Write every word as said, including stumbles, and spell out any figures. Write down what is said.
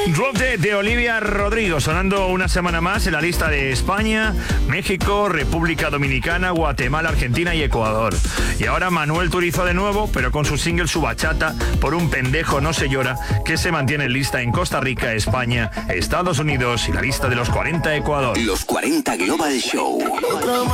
Drop Dead de Olivia Rodrigo, sonando una semana más en la lista de España, México, República Dominicana, Guatemala, Argentina y Ecuador. Y ahora Manuel Turizo de nuevo, pero con su single Su Bachata, Por un pendejo no se llora, que se mantiene en lista en Costa Rica, España, Estados Unidos y la lista de los cuarenta Ecuador. Los cuarenta Global Show.